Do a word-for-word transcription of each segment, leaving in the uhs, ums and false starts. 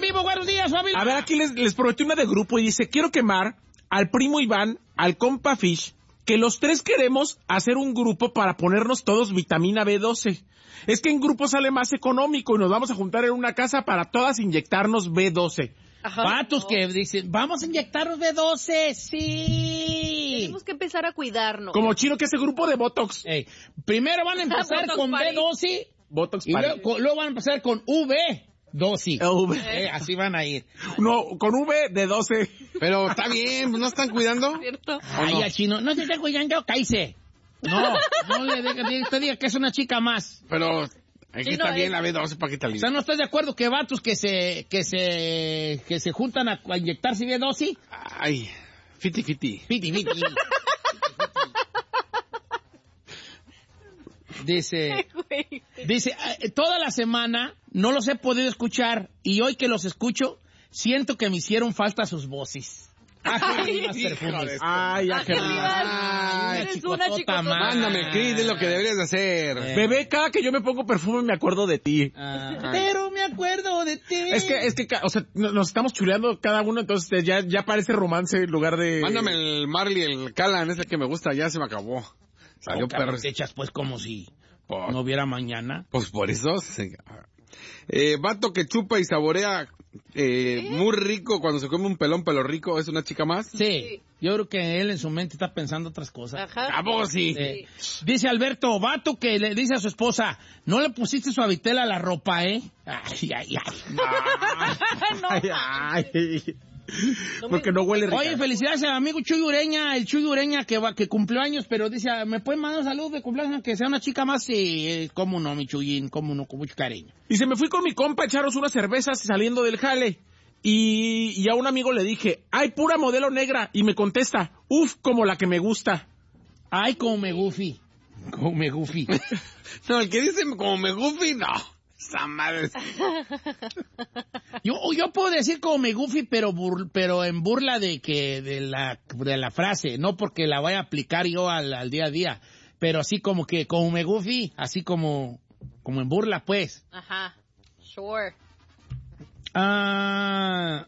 vivo, buenos días, familia. A ver, aquí les, les prometí una de grupo y dice, quiero quemar al primo Iván, al compa Fish, que los tres queremos hacer un grupo para ponernos todos vitamina B doce. Es que en grupo sale más económico y nos vamos a juntar en una casa para todas inyectarnos B doce. Ajá. Patos no. que dicen, vamos a inyectarnos B doce, sí. Tenemos que empezar a cuidarnos. Como Chino que hace grupo de Botox. Hey, primero van a empezar con B doce. Botox y luego, luego van a empezar con V doce. V. Eh, así van a ir. No, con V de doce. Pero está bien, ¿no están cuidando? ¿Cierto? Ay, no? Chino, no se está cuidando, cállese. No, no le diga, usted diga que es una chica más. Pero aquí sí, está no, bien es... la B doce, ¿para qué tal? O sea, ¿no estás de acuerdo que vatos que se que se que se juntan a, a inyectarse B doce? Ay, fiti fiti. Fiti fiti. Dice, dice, toda la semana no los he podido escuchar y hoy que los escucho siento que me hicieron falta sus voces. Ay, perfumes. Ay, Ay, eres una chicotota. Mándame, Cris, es lo que deberías de hacer. Eh. Bebé, cada que yo me pongo perfume me acuerdo de ti. Ah, pero me acuerdo de ti. Es que, es que, o sea, nos estamos chuleando cada uno, entonces ya, ya parece romance en lugar de... Mándame el Marley, el Callan, ese que me gusta, ya se me acabó. Salió no, perro. Te echas pues como si por... no hubiera mañana. Pues por eso. Se... Eh, vato que chupa y saborea eh, muy rico cuando se come un pelón pelo rico, ¿es una chica más? Sí, sí, yo creo que él en su mente está pensando otras cosas. Ajá. ¿A vos sí? Eh, dice Alberto, vato que le dice a su esposa, no le pusiste suavitel a la ropa, ¿eh? Ay, ay, ay. No. Ay, ay. No porque no huele rico. Oye, felicidades al amigo Chuy Ureña, el Chuy Ureña que va, que cumplió años, pero dice, ¿me pueden mandar un saludo de cumpleaños que sea una chica más? Sí, eh, cómo no, mi Chuyín, cómo no, con mucho cariño. Y se me fui con mi compa a echaros unas cervezas saliendo del jale. Y, y a un amigo le dije, ay, pura modelo negra. Y me contesta, uf, como la que me gusta. Ay, como me gufi. Como me gufi. No, el que dice como me gufi, no. Esa madre. Yo, yo puedo decir como me goofy, pero bur, pero en burla de que de la de la frase, no porque la vaya a aplicar yo al, al día a día, pero así como que como me goofy, así como como en burla, pues. Ajá. Sure. Ah.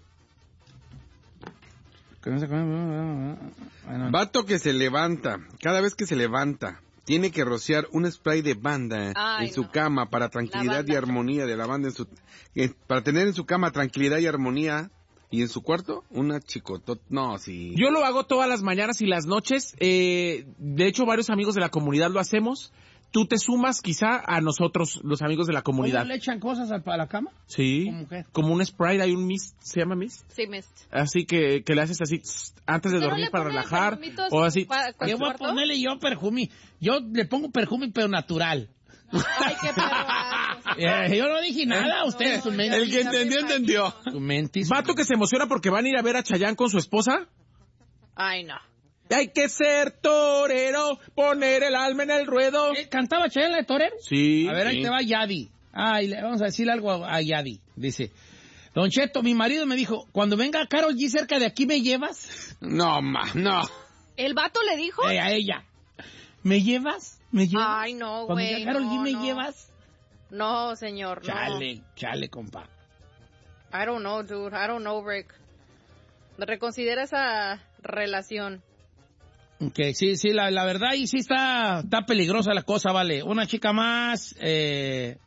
Vato que se levanta, cada vez que se levanta, tiene que rociar un spray de banda Ay, en su no. cama para tranquilidad y armonía de la banda en su eh, para tener en su cama tranquilidad y armonía y en su cuarto una chicotota. No, sí. Yo lo hago todas las mañanas y las noches. Eh, de hecho, varios amigos de la comunidad lo hacemos. Tú te sumas quizá a nosotros, los amigos de la comunidad. ¿Cómo le echan cosas a la cama? Sí. ¿Cómo qué? Como un spray, hay un mist, ¿se llama mist? Sí, mist. Así que, que le haces así tss, antes de dormir no para relajar. O así. ¿Qué voy a ponerle yo perfume? Yo le pongo perfume pero natural. Ay, qué perro. eh, yo no dije nada, ustedes. No, su ya, El que entendió, entendió. Su mentis. Vato que se emociona porque van a ir a ver a Chayanne con su esposa. Ay, no. Hay que ser torero, poner el alma en el ruedo. ¿Eh, ¿Cantaba Chayanne la de torero? Sí. A ver, ahí sí. te va Yadi. Ay, le vamos a decirle algo a, a Yadi. Dice, Don Cheto, mi marido me dijo, cuando venga Karol G cerca de aquí, ¿me llevas? No, ma, no. ¿El vato le dijo? Eh, a ella. ¿Me llevas? ¿Me llevas? Ay, no, Cuando güey. venga Karol G, no, ¿me no. llevas? No, señor, no. Chale, chale, compa. I don't know, dude. I don't know, Rick. Reconsidera esa relación. Ok, sí, sí, la, la verdad, y sí está, está peligrosa la cosa, vale. Una chica más, eh...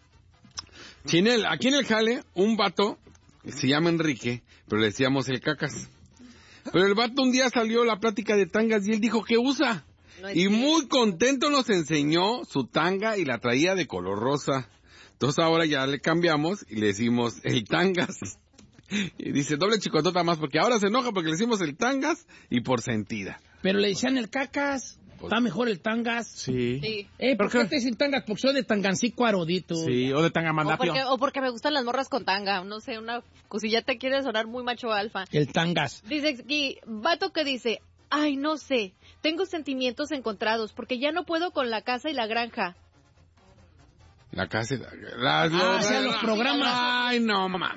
Chinel, aquí en el jale, un vato, se llama Enrique, pero le decíamos el cacas. Pero el vato un día salió a la plática de tangas y él dijo que usa. No es Y cierto. muy contento nos enseñó su tanga y la traía de color rosa. Entonces ahora ya le cambiamos y le decimos el tangas. Y dice doble chicotota más porque ahora se enoja porque le decimos el tangas y por sentida. pero le decían el cacas. Está mejor el tangas. Sí. Sí. Eh, ¿por ¿Pero qué qué? te dicen tangas? Porque soy de tangancico arodito. Sí, o de O tangamandapio. porque, o porque me gustan las morras con tanga. No sé, una cosilla te quiere sonar muy macho alfa. El tangas. Dice aquí, vato que dice, ay, no sé, tengo sentimientos encontrados porque ya no puedo con la casa y la granja. La casa... La, Ah, o sea, los programas. Ay, no, mamá.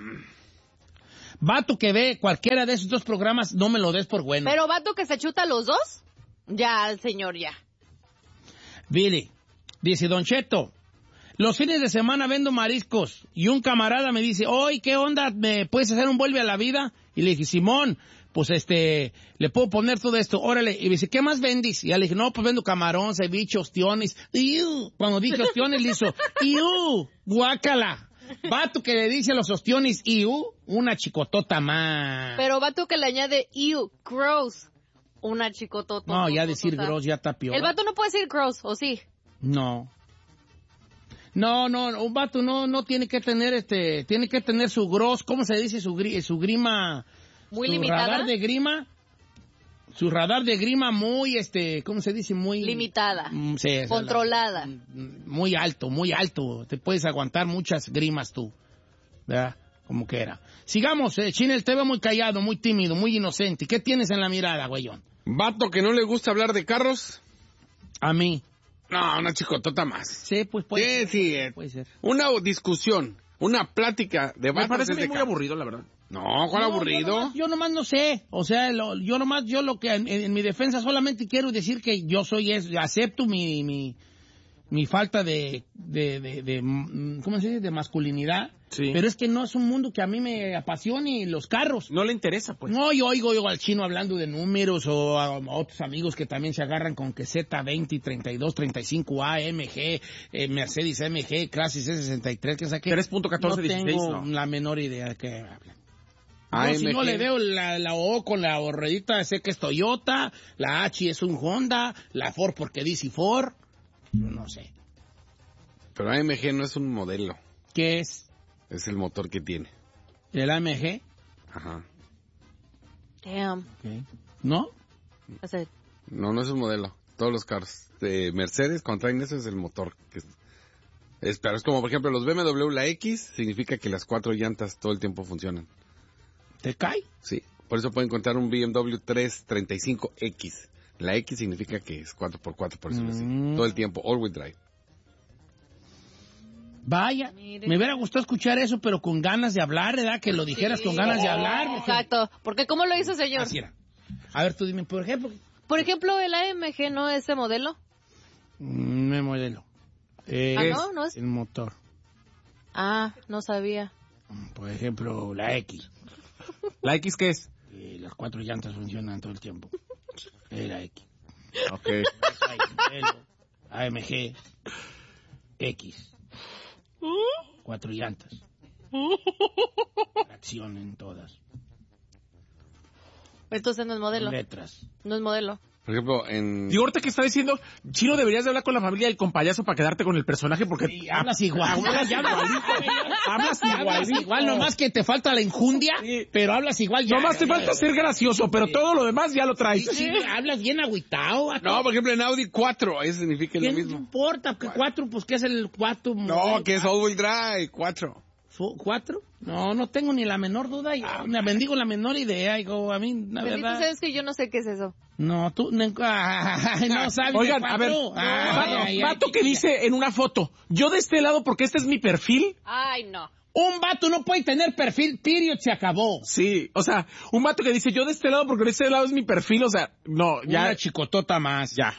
Vato que ve cualquiera de esos dos programas, no me lo des por bueno. Pero vato que se chuta los dos, ya, el señor, ya. Billy, dice Don Cheto, Los fines de semana vendo mariscos y un camarada me dice, oye, ¿qué onda? ¿Me puedes hacer un vuelve a la vida? Y le dije, Simón, pues este, le puedo poner todo esto, órale. Y me dice, ¿qué más vendís? Y ya le dije, no, pues vendo camarón, ceviche, ostiones. ¡Iu! Cuando dije ostiones, le hizo, ¡iu! Guácala. Vato que le dice a los ostiones, ¡iu! Una chicotota más. Pero vato que le añade, ew, gross. Una chicotota. No, ya decir gross ya está peor. El vato no puede decir gross, ¿o sí? No. No, no, un vato no, no tiene que tener este, tiene que tener su gross, ¿cómo se dice? Su, gri, su grima. Muy su limitada. radar de grima. Su radar de grima muy, este, ¿cómo se dice? Muy. Limitada. Mm, sí, controlada. La, muy alto, muy alto. Te puedes aguantar muchas grimas tú. ¿Verdad? Como que era. Sigamos, eh, Chinel, te veo muy callado, muy tímido, muy inocente. ¿Qué tienes en la mirada, güeyón? Vato que no le gusta hablar de carros. A mí. No, una chicotota más. Sí, pues puede Sí, ser. sí, eh. Puede ser. Una discusión, una plática de Me vatos parece es de muy carros. aburrido, la verdad. No, ¿cuál No, aburrido? Yo nomás, yo nomás no sé. O sea, lo, yo nomás, yo lo que en, en mi defensa solamente quiero decir que yo soy, es, acepto mi, mi, mi falta de, de, de, de, ¿cómo se dice? De masculinidad. Sí. Pero es que no es un mundo que a mí me apasione los carros. No le interesa, pues. No, yo oigo, oigo al chino hablando de números o a, a otros amigos que también se agarran con que Z veinte, treinta y dos, treinta y cinco A, M G, eh, Mercedes A M G, Clase C sesenta y tres, que saqué. tres punto catorce no dieciséis, tengo no. la menor idea de qué hablan. A M G. Yo, si no le veo la, la O con la ruedita, sé que es Toyota, la H es un Honda, la Ford porque dice Ford, no sé. Pero A M G no es un modelo, ¿Qué es? es el motor que tiene. ¿El A M G? Ajá. Damn. Okay. ¿No? O sea, No, no es un modelo. Todos los carros de Mercedes, cuando traen eso, es el motor. Que es, es, pero es como, por ejemplo, los B M W, la X, significa que las cuatro llantas todo el tiempo funcionan. ¿Te cae? Sí. Por eso pueden encontrar un B M W trescientos treinta y cinco X. La X significa que es cuatro por cuatro, por decirlo Mm. así. Todo el tiempo, all-wheel drive. Vaya, Mire. me hubiera gustado escuchar eso, pero con ganas de hablar, ¿verdad? Que lo dijeras sí. con ganas de hablar. porque- Exacto. Porque ¿cómo lo hizo, señor? Así era. A ver, tú dime, por ejemplo, Por ejemplo, el A M G no es ese modelo. mm, me modelo. Eh, Ah, es ¿no? ¿No es? el motor. Ah, no sabía. Por ejemplo, la X. ¿La X qué es? Eh, las cuatro llantas funcionan todo el tiempo. Es la X. Ok. Hay modelo, A M G, X. Cuatro llantas. Tracción en todas. Entonces no es modelo. Letras. No es modelo. Por ejemplo, en... Y ahorita que está diciendo, Chino, deberías de hablar con la familia del compayazo para quedarte con el personaje porque... Sí, hablas igual. Hablas igualito. Hablas Hablas igualito. igual, nomás que te falta la injundia, Sí. pero hablas igual. Ya, Nomás te ya, falta ya. ser gracioso, pero todo lo demás ya lo traes. Sí, sí, hablas bien agüitado. No, por ejemplo, en Audi cuatro, eso significa lo ¿Qué no mismo. importa? ¿Qué cuatro? Pues, ¿qué es el cuatro? No, que es all-wheel drive, cuatro. Fu- ¿Cuatro? No, no tengo ni la menor duda. y- Me bendigo la menor idea. Digo, a mí, la Bendito verdad. sabes que yo no sé qué es eso. No, tú no, ay, no sabes. de Oigan, a ver, cuatro. Ay, vato, ay, ay, vato que chiquilla. dice en una foto, yo de este lado porque este es mi perfil. Ay, no. Un vato no puede tener perfil, period, se acabó. Sí, o sea, un vato que dice yo de este lado porque de este lado es mi perfil, o sea, no, ya, Una chicotota más. ya.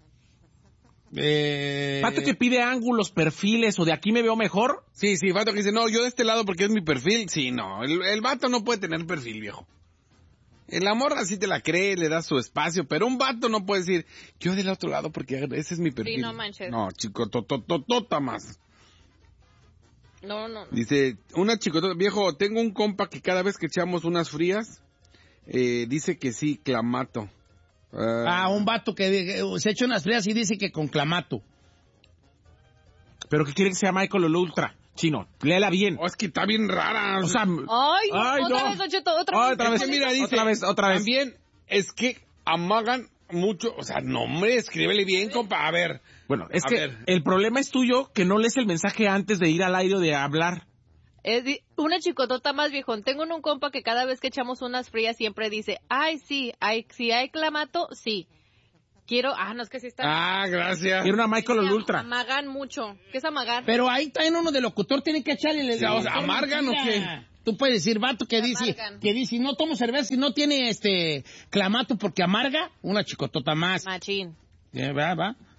Eh, Vato que pide ángulos, perfiles o de aquí me veo mejor. Sí, sí, vato que dice, no, yo de este lado porque es mi perfil. Sí, no, el, el vato no puede tener perfil, viejo. El amor así te la cree, le da su espacio, pero un vato no puede decir, yo del otro lado porque ese es mi perfil. no manches. No, chicotototota más. No, no, no. Dice, una chicotota, viejo, tengo un compa que cada vez que echamos unas frías, eh, dice que sí, clamato. Ah, un vato que eh, se echa unas frías y dice que con clamato. Pero que quiere que sea Michael el Ultra. Chino, léela bien. Oh, es que está bien rara. O sea, Ay, Ay, otra no. vez, Don Cheto, otra vez. Otra vez. Es que mira, dice, Otra vez, otra vez. También es que amagan mucho, o sea, no, hombre, escríbele bien, compa, a ver. bueno, es A que ver. el problema es tuyo que no lees el mensaje antes de ir al aire o de hablar. Es di- una chicotota más viejón. Tengo un, un compa que cada vez que echamos unas frías siempre dice, ay, sí, hay, si hay clamato, sí. Quiero, ah, no, es que sí está. Ah, gracias. Quiero una Michael el Am- Ultra. Amagan mucho. ¿Qué es amagar? Pero ahí también uno de locutor tiene que echarle... Sí, o sea, ¿amargan o qué? Tú puedes decir, vato que Se dice, amargan. que dice, no tomo cerveza si no tiene este clamato porque amarga, una chicotota más. Machín. Eh, va, va.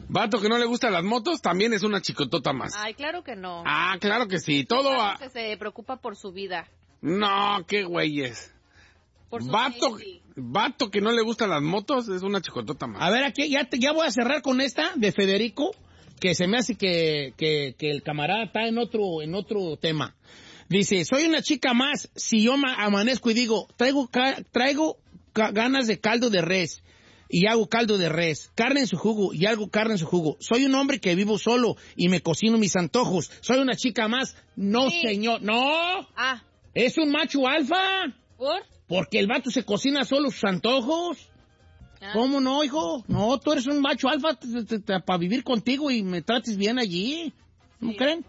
Vato que no le gustan las motos también es una chicotota más. Ay, claro que no. Ah, claro que sí, todo Claro a... que se preocupa por su vida. No, qué güeyes. Por su Vato, safety. vato que no le gustan las motos es una chicotota más. A ver, aquí ya, te, ya voy a cerrar con esta de Federico, que se me hace que, que, que el camarada está en otro, en otro tema. Dice, soy una chica más si yo ma- amanezco y digo, traigo, ca- traigo ca- ganas de caldo de res. Y hago caldo de res, carne en su jugo y hago carne en su jugo. Soy un hombre que vivo solo y me cocino mis antojos. Soy una chica más. No, Sí. señor, no. Ah, Es un macho alfa. ¿por? Porque el vato se cocina solo sus antojos. Ah. ¿Cómo no, hijo? No, tú eres un macho alfa para vivir contigo y me trates bien allí. ¿No Sí. creen?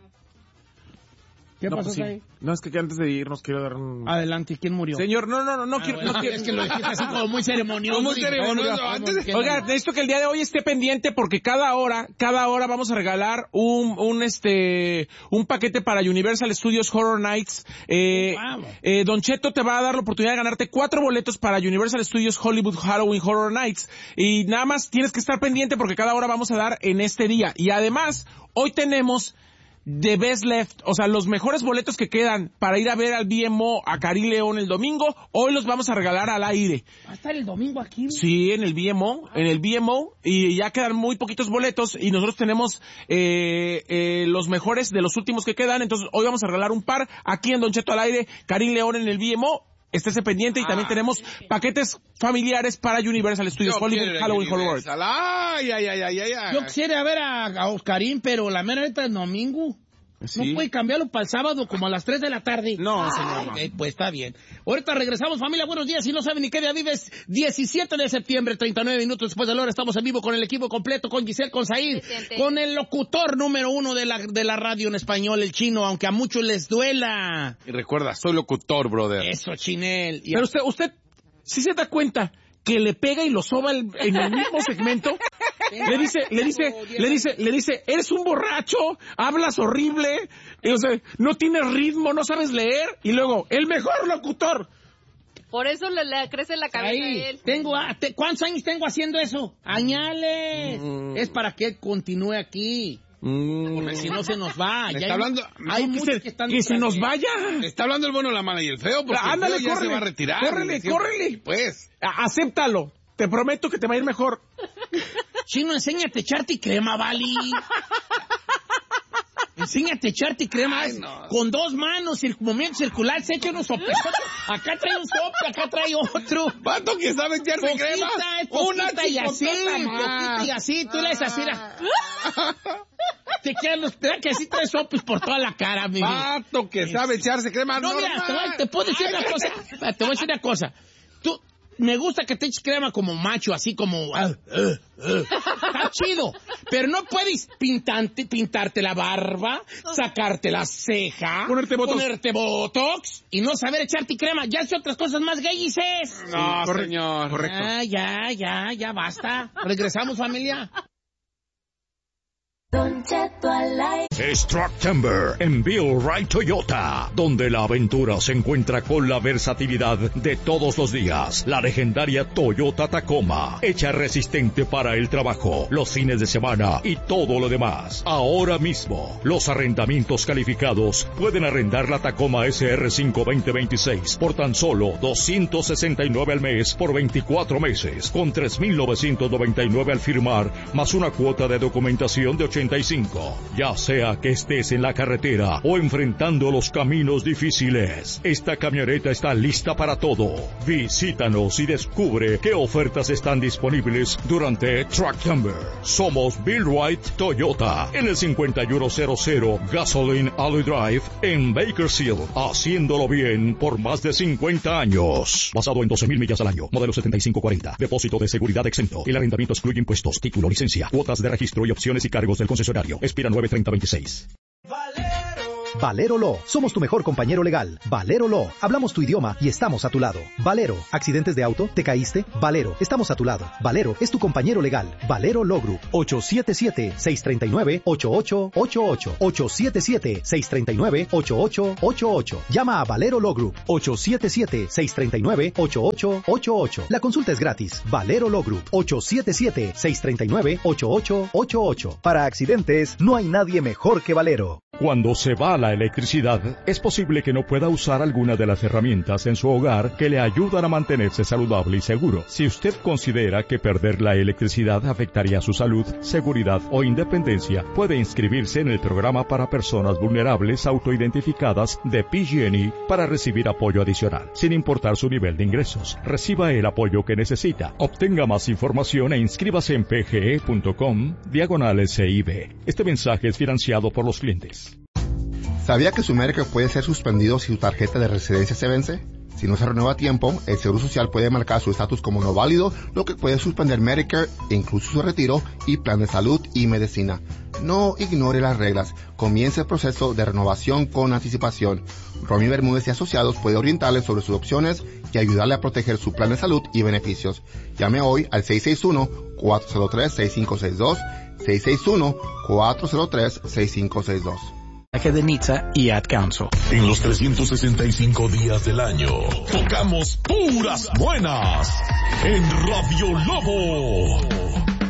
¿Qué No, pasó pues sí. ahí? No, es que antes de irnos quiero dar un... Adelante, ¿quién murió? Señor, no, no, no, no Ah, quiero... bueno, no quiero- es que lo dijiste así como muy ceremonioso. Como muy Dije, ceremonioso, bueno, antes de- ¿quién Oiga, murió? necesito que el día de hoy esté pendiente porque cada hora, cada hora vamos a regalar un, un este, un paquete para Universal Studios Horror Nights. Eh, Wow. eh, Don Cheto te va a dar la oportunidad de ganarte cuatro boletos para Universal Studios Hollywood Halloween Horror Nights. Y nada más tienes que estar pendiente porque cada hora vamos a dar en este día. Y además, hoy tenemos The Best Left, o sea, los mejores boletos que quedan para ir a ver al B M O a Karim León el domingo, hoy los vamos a regalar al aire. Va a estar el domingo aquí. ¿no? Sí, en el B M O, en el B M O, y ya quedan muy poquitos boletos, y nosotros tenemos eh, eh, los mejores de los últimos que quedan, entonces hoy vamos a regalar un par aquí en Don Cheto al aire, Karim León en el B M O, estése pendiente, y también Ah, tenemos paquetes familiares para Universal Studios Yo Hollywood quiero ir a Halloween Horror. Universal. Ay, ay, ay, ay, ay, ay. Yo quisiera ver a, a Oscarín, pero la mera neta es domingo. Sí. ¿No puede cambiarlo para el sábado como a las tres de la tarde? No, Ay, señor, no. eh, pues está bien. Ahorita regresamos, familia, buenos días. Si no saben ni qué día vives, diecisiete de septiembre, treinta y nueve minutos después de la hora, estamos en vivo con el equipo completo, con Giselle, con Said, Presente. con el locutor número uno de la, de la radio en español, el chino, aunque a muchos les duela. Y recuerda, soy locutor, brother. Eso, Chinel. Y Pero usted, usted sí se da cuenta que le pega y lo soba el- en el mismo segmento. Le dice, le dice, le dice, le dice, eres un borracho, hablas horrible, y, o sea, no tienes ritmo, no sabes leer, y luego, el mejor locutor. Por eso le, le crece la cabeza Ahí, a él. tengo, a- te- ¿cuántos años tengo haciendo eso? Añales. Mm. Es para que continúe aquí. Porque si no se nos va. Me Ya está hay- hablando- hay que muchos se, que están que se detrás nos de- vaya. Está hablando el bueno, la mala y el feo, porque el Ándale, feo ya córrele, se va a retirar. córrele, Siempre- córrele. Pues, A- acéptalo, te prometo que te va a ir mejor. Chino, enséñate a echarte crema, Vali. Enséñate a echarte crema. Ay, no. Con dos manos, cir- movimiento circular, se echa unos sopes. Acá trae un sope, acá trae otro. vato que sabe echarse Poquita, crema. es poquita y así, chicotota más. poquita y así, tú le haces así. mira. Te quedan los, te da que así trae sopes por toda la cara, mi. Vato que sabe echarse crema. No, mira, normal. te, voy- te puedo decir una cosa. Te voy a decir una cosa. Tú, me gusta que te eches crema como macho, así como... ah, ah, ah. Está chido. Pero no puedes pintarte, pintarte la barba, sacarte la ceja... Ponerte botox. Ponerte botox y no saber echarte crema. Ya hace otras cosas más gayices. No, Corre- señor. correcto. Ah, ya, ya, ya basta. Regresamos, familia. Don Cheto al aire. Es Trucktember en Bill Wright Toyota, donde la aventura se encuentra con la versatilidad de todos los días. La legendaria Toyota Tacoma, hecha resistente para el trabajo, los fines de semana y todo lo demás. Ahora mismo, los arrendamientos calificados pueden arrendar la Tacoma S R cinco veinte veintiséis por tan solo doscientos sesenta y nueve al mes por veinticuatro meses, con tres mil novecientos noventa y nueve al firmar, más una cuota de documentación de ochenta y cinco. Ya sea que estés en la carretera o enfrentando los caminos difíciles, esta camioneta está lista para todo. Visítanos y descubre qué ofertas están disponibles durante Trucktember. Somos Bill Wright Toyota en el cincuenta y uno cero cero Gasoline Alley Drive en Bakersfield, haciéndolo bien por más de cincuenta años. Basado en doce mil millas al año. Modelo setenta y cinco cuarenta. Depósito de seguridad exento. El arrendamiento excluye impuestos, título, licencia, cuotas de registro y opciones y cargos del concesionario. Expira nueve treinta veintiséis. Valero, Valero Law. Somos tu mejor compañero legal. Valero Law. Hablamos tu idioma y estamos a tu lado. Valero. ¿Accidentes de auto? ¿Te caíste? Valero. Estamos a tu lado. Valero es tu compañero legal. Valero Law Group. ocho siete siete, seis tres nueve, ocho ocho ocho ocho. ocho siete siete, seis tres nueve, ocho ocho ocho ocho. Llama a Valero Law Group. ocho siete siete, seis tres nueve, ocho ocho ocho ocho. La consulta es gratis. Valero Law Group. ocho siete siete, seis tres nueve, ocho ocho ocho ocho. Para accidentes, no hay nadie mejor que Valero. Cuando se va la electricidad, es posible que no pueda usar alguna de las herramientas en su hogar que le ayudan a mantenerse saludable y seguro. Si usted considera que perder la electricidad afectaría su salud, seguridad o independencia, puede inscribirse en el programa para personas vulnerables autoidentificadas de P G and E para recibir apoyo adicional, sin importar su nivel de ingresos. Reciba el apoyo que necesita. Obtenga más información e inscríbase en pge.com diagonal S I B. Este mensaje es financiado por los clientes. ¿Sabía que su Medicare puede ser suspendido si su tarjeta de residencia se vence? Si no se renueva a tiempo, el Seguro Social puede marcar su estatus como no válido, lo que puede suspender Medicare, incluso su retiro y plan de salud y medicina. No ignore las reglas. Comience el proceso de renovación con anticipación. Romy Bermúdez y Asociados puede orientarle sobre sus opciones y ayudarle a proteger su plan de salud y beneficios. Llame hoy al seis seis uno, cuatro cero tres, seis cinco seis dos, seis seis uno, cuatro cero tres, seis cinco seis dos. De Nitza y Ad Council. En los trescientos sesenta y cinco días del año, tocamos puras buenas en Radio Lobo.